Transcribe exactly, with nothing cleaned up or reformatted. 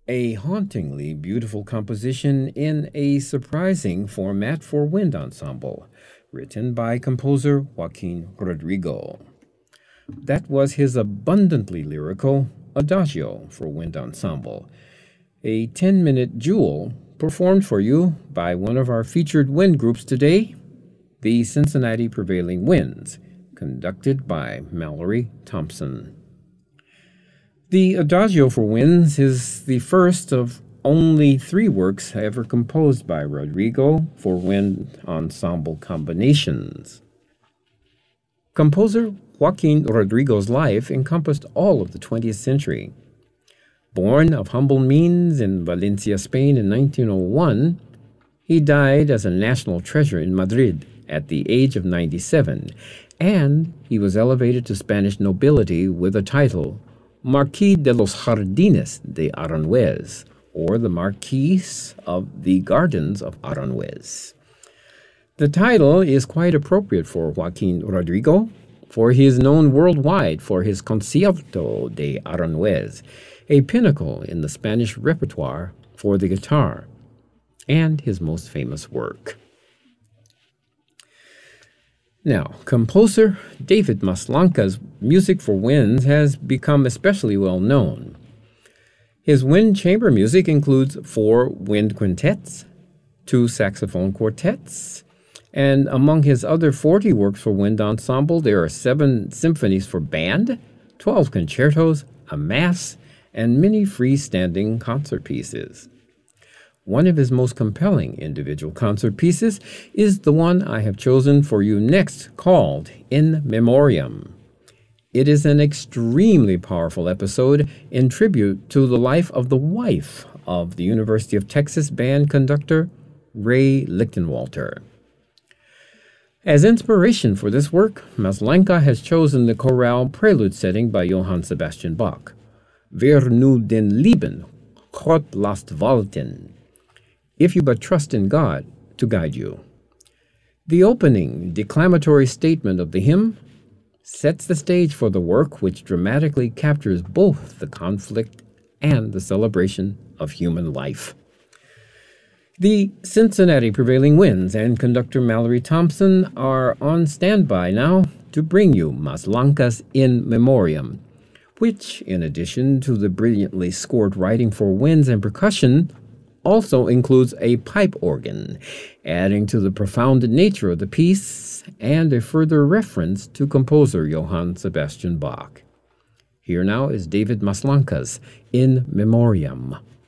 A hauntingly beautiful composition in a surprising format for wind ensemble, written by composer Joaquin Rodrigo. That was his abundantly lyrical Adagio for wind ensemble, a ten minute jewel performed for you by one of our featured wind groups today, the Cincinnati Prevailing Winds, conducted by Mallory Thompson. The Adagio for Winds is the first of only three works ever composed by Rodrigo for wind ensemble combinations. Composer Joaquin Rodrigo's life encompassed all of the twentieth century. Born of humble means in Valencia, Spain in nineteen oh one, he died as a national treasure in Madrid at the age of ninety-seven, and he was elevated to Spanish nobility with the title Marquis de los Jardines de Aranjuez, or the Marquis of the Gardens of Aranjuez. The title is quite appropriate for Joaquin Rodrigo, for he is known worldwide for his Concierto de Aranjuez, a pinnacle in the Spanish repertoire for the guitar, and his most famous work. Now, composer David Maslanka's music for winds has become especially well known. His wind chamber music includes four wind quintets, two saxophone quartets, and among his other forty works for wind ensemble, there are seven symphonies for band, twelve concertos, a mass, and many freestanding concert pieces. One of his most compelling individual concert pieces is the one I have chosen for you next, called In Memoriam. It is an extremely powerful episode in tribute to the life of the wife of the University of Texas band conductor Ray Lichtenwalter. As inspiration for this work, Maslanka has chosen the chorale prelude setting by Johann Sebastian Bach, Wer nu den Lieben, Gott lasst walten, if you but trust in God to guide you. The opening declamatory statement of the hymn sets the stage for the work, which dramatically captures both the conflict and the celebration of human life. The Cincinnati Prevailing Winds and conductor Mallory Thompson are on standby now to bring you Maslanka's In Memoriam, which, in addition to the brilliantly scored writing for winds and percussion, also includes a pipe organ, adding to the profound nature of the piece and a further reference to composer Johann Sebastian Bach. Here now is David Maslanka's In Memoriam.